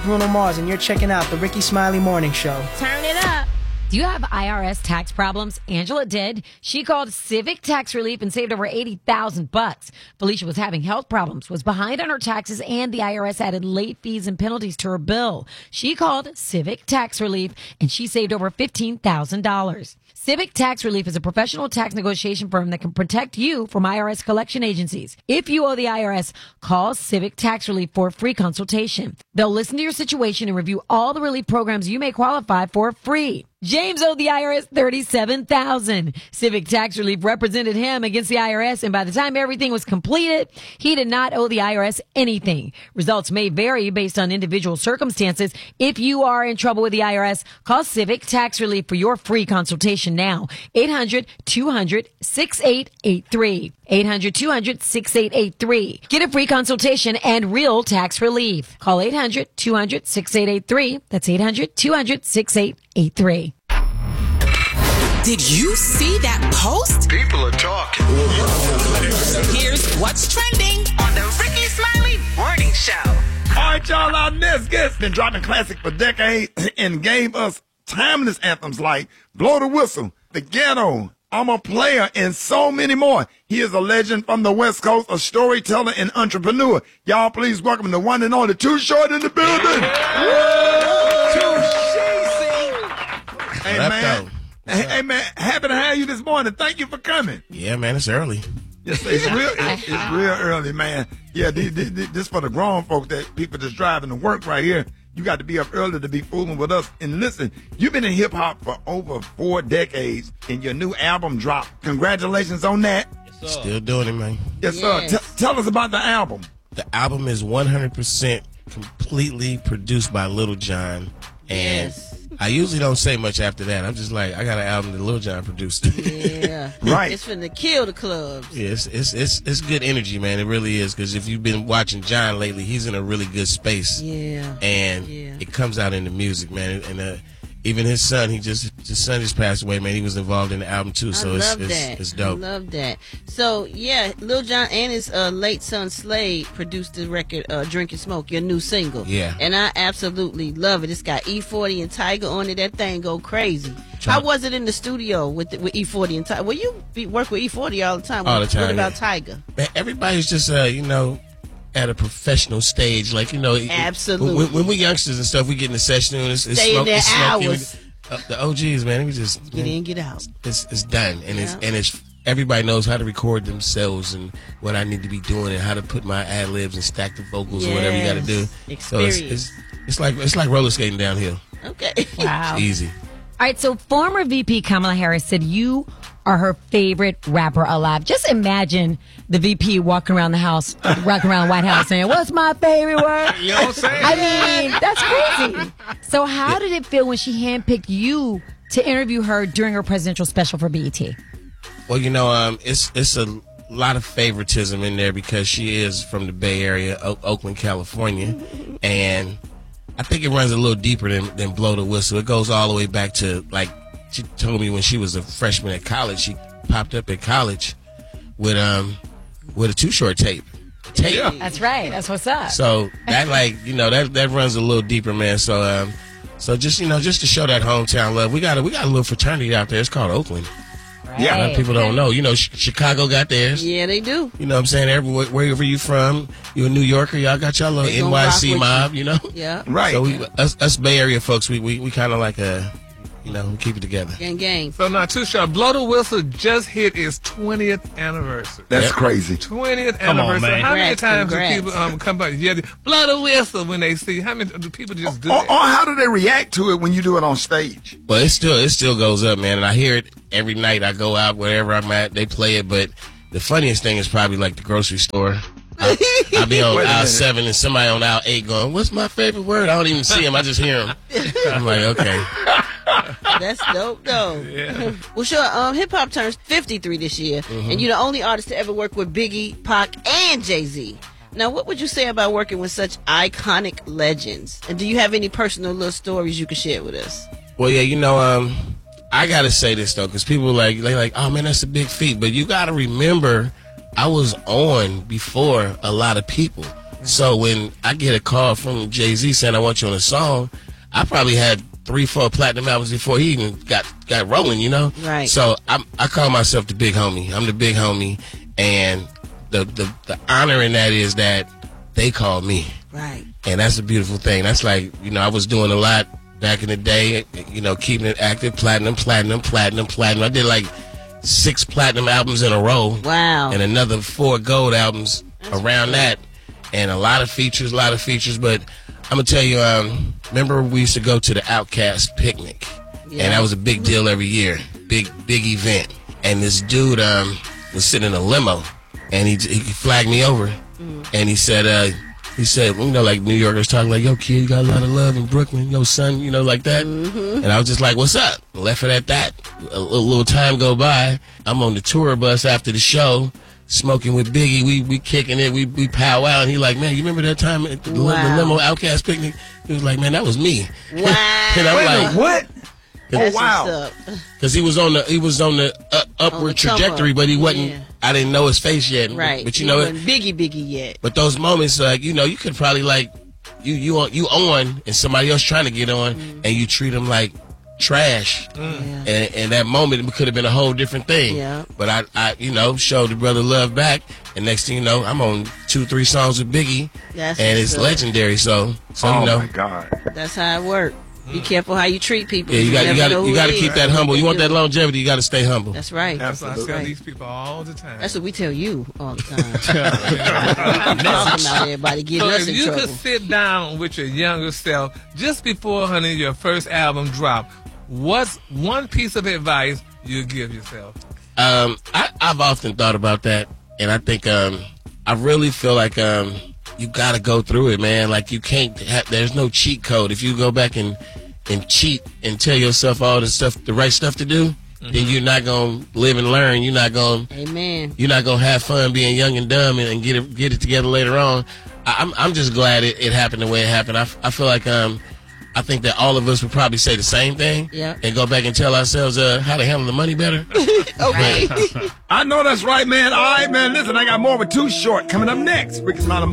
Bruno Mars, and you're checking out the Ricky Smiley Morning Show. Turn it up. Do you have IRS tax problems? Angela did. She called Civic Tax Relief and saved over $80,000. Felicia was having health problems, was behind on her taxes, and the IRS added late fees and penalties to her bill. She called Civic Tax Relief and she saved over $15,000. Civic Tax Relief is a professional tax negotiation firm that can protect you from IRS collection agencies. If you owe the IRS, call Civic Tax Relief for a free consultation. They'll listen to your situation and review all the relief programs you may qualify for free. James owed the IRS $37,000. Civic Tax Relief represented him against the IRS, and by the time everything was completed, he did not owe the IRS anything. Results may vary based on individual circumstances. If you are in trouble with the IRS, call Civic Tax Relief for your free consultation now. 800-200-6883. 800-200-6883. Get a free consultation and real tax relief. Call 800-200-6883. That's 800-200-6883. Did you see that post? People are talking. Here's what's trending on the Ricky Smiley Morning Show. All right, y'all, our next guest been dropping classic for decades and gave us timeless anthems like Blow the Whistle, The Ghetto, I'm a Player, and so many more. He is a legend from the West Coast, a storyteller and entrepreneur. Y'all please welcome the one and only Too Short in the building. Hey, man. Hey, man, happy to have you this morning. Thank you for coming. Yeah, man, it's early. Yes, it's real early, man. Yeah, this for the grown folk that people just driving to work right here. You got to be up early to be fooling with us. And listen, you've been in hip-hop for over 4 decades, and your new album dropped. Congratulations on that. Yes, still doing it, man. Yes, sir. Tell us about the album. The album is 100% completely produced by Lil Jon. And I usually don't say much after that. I'm just like, I got an album that Lil Jon produced. Yeah. Right. It's finna kill the clubs. Yeah, it's good energy, man. It really is. Because if you've been watching Jon lately, he's in a really good space. Yeah. And it comes out in the music, man. And even his son, his son just passed away, man. He was involved in the album too, so it's dope. I love that. So yeah, Lil Jon and his late son Slade produced the record "Drink and Smoke," your new single. Yeah, and I absolutely love it. It's got E40 and Tyga on it. That thing go crazy. How was it in the studio with E40 and Tyga? Well, you work with E40 all the time. All the time. What about Tyga? Man, everybody's just at a professional stage, like absolutely. When we youngsters and stuff, we get in the session and it's stay there hours. The OGs, man, we just get in, get out. It's done, and it's everybody knows how to record themselves and what I need to be doing and how to put my ad libs and stack the vocals or whatever you got to do. Experience. So it's like roller skating downhill. Okay, wow, it's easy. All right, so former VP Kamala Harris said you are her favorite rapper alive. Just imagine the VP walking around the house, walking around the White House saying, "What's my favorite word?" You know what I'm saying? I mean, that's crazy. So how did it feel when she handpicked you to interview her during her presidential special for BET? Well, it's a lot of favoritism in there because she is from the Bay Area, Oakland, California, and I think it runs a little deeper than Blow the Whistle. It goes all the way back to, like, she told me when she was a freshman at college, she popped up at college with a Too Short tape. Yeah. That's right. That's what's up. So that that runs a little deeper, man. So just to show that hometown love, we got a little fraternity out there. It's called Oakland. Right. Yeah, a lot of people don't know. Chicago got theirs. Yeah, they do. You know what I'm saying? Wherever you from, you a New Yorker, y'all got y'all little NYC mob, Yeah. Right. So us Bay Area folks, we kind of like we keep it together. Gang. So now, Too Short, Blow the Whistle just hit its 20th anniversary. That's crazy. 20th Come on, anniversary. man. How many times do Congrats. people come back? Yeah, blow the whistle when they see. How many do people just do Or that? how do they react to it when you do it on stage? But it still goes up, man. And I hear it every night. I go out wherever I'm at, they play it. But the funniest thing is probably like the grocery store. I'll be on aisle 7 and somebody on aisle 8 going, "What's my favorite word?" I don't even see him. I just hear him. I'm like, okay. That's dope, though. Yeah. Well, sure. Hip hop turns 53 this year, and you're the only artist to ever work with Biggie, Pac, and Jay-Z. Now, what would you say about working with such iconic legends? And do you have any personal little stories you could share with us? Well, yeah, I gotta say this though, because people like, "Oh man, that's a big feat." But you gotta remember, I was on before a lot of people. So when I get a call from Jay-Z saying I want you on a song, I probably had 3-4 platinum albums before he even got rolling, you know? Right. So I call myself the big homie. I'm the big homie, and the honor in that is that they call me. Right. And that's a beautiful thing. That's like, you know, I was doing a lot back in the day, you know, keeping it active, platinum. I did like 6 platinum albums in a row. Wow. And another 4 gold albums around that. And a lot of features, but I'm going to tell you, remember we used to go to the Outkast picnic. Yeah. And that was a big deal every year. Big event. And this dude was sitting in a limo, and he flagged me over. And he said, you know, like New Yorkers talking like, yo, kid, you got a lot of love in Brooklyn, yo, son, you know, like that. And I was just like, what's up? Left it at that. A little time go by. I'm on the tour bus after the show, smoking with Biggie. We kicking it. We powwow. And he like, man, you remember that time at the limo Outkast picnic? He was like, man, that was me. Wow. And I'm like, what? That's wow. Because he was on the upward trajectory, but he wasn't. Yeah. I didn't know his face yet. Right. But you know it. Biggie yet. But those moments, like, you know, you could probably like you on and somebody else trying to get on, and you treat them like trash. And that moment could have been a whole different thing. Yeah. But I you know, showed the brother love back, and next thing you know, I'm on 2-3 songs with Biggie, That's and it's good. legendary. So Oh you know, my God. That's how it works. Be careful how you treat people. yeah, you got to keep that humble. You want that long. longevity, you got to stay humble. That's right. That's what I tell Right. these people all the time. That's what we tell you all the time. Talking about everybody getting So us if in you trouble. could sit down with your younger self just before, honey, your first album drop, what's one piece of advice you give yourself? I've often thought about that, and I think I really feel like you got to go through it, man. Like you can't. There's no cheat code. If you go back and cheat and tell yourself all the right stuff to do, then you're not gonna live and learn. You're not gonna. Amen. You're not gonna have fun being young and dumb and get it together later on. I'm just glad it happened the way it happened. I feel like I think that all of us would probably say the same thing. Yeah. And go back and tell ourselves how to handle the money better. Okay. I know that's right, man. All right, man. Listen, I got more with Too Short coming up next. Ricky Smiley